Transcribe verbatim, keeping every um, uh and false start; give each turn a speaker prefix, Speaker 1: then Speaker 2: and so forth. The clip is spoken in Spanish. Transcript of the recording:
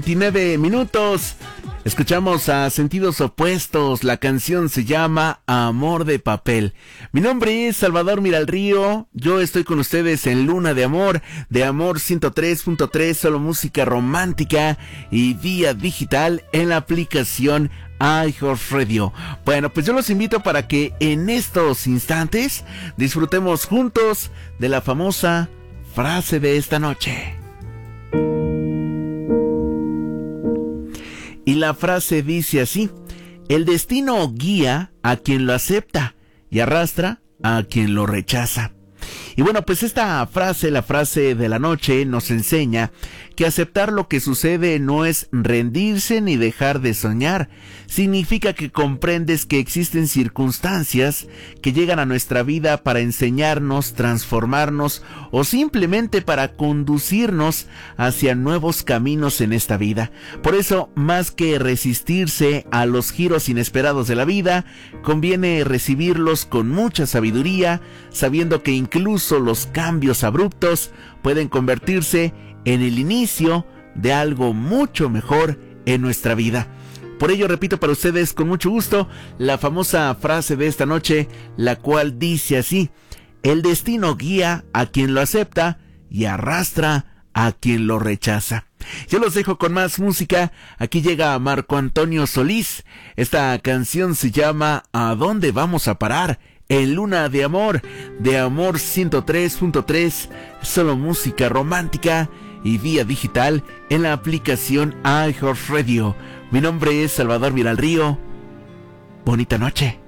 Speaker 1: veintinueve minutos. Escuchamos a Sentidos Opuestos. La canción se llama Amor de Papel. Mi nombre es Salvador Miralrío. Yo estoy con ustedes en Luna de Amor, de Amor ciento tres punto tres, solo música romántica y vía digital en la aplicación iHeartRadio. Bueno, pues yo los invito para que en estos instantes disfrutemos juntos de la famosa frase de esta noche. Y la frase dice así: el destino guía a quien lo acepta y arrastra a quien lo rechaza. Y bueno, pues esta frase, la frase de la noche, nos enseña que aceptar lo que sucede no es rendirse ni dejar de soñar. Significa que comprendes que existen circunstancias que llegan a nuestra vida para enseñarnos, transformarnos o simplemente para conducirnos hacia nuevos caminos en esta vida. Por eso, más que resistirse a los giros inesperados de la vida, conviene recibirlos con mucha sabiduría, sabiendo que incluso los cambios abruptos pueden convertirse en el inicio de algo mucho mejor en nuestra vida. Por ello repito para ustedes con mucho gusto la famosa frase de esta noche, la cual dice así: el destino guía a quien lo acepta y arrastra a quien lo rechaza. Yo los dejo con más música. Aquí llega Marco Antonio Solís. Esta canción se llama ¿A dónde vamos a parar? En Luna de Amor, de Amor ciento tres punto tres, solo música romántica y vía digital en la aplicación iHeartRadio. Mi nombre es Salvador Miralrío. Bonita noche.